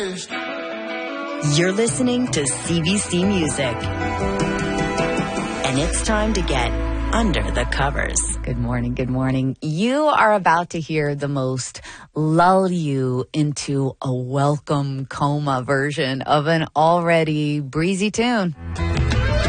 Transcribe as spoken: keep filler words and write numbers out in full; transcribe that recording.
You're listening to C B C Music. And it's time to get under the covers. Good morning, good morning. You are about to hear the most lull you into a welcome coma version of an already breezy tune.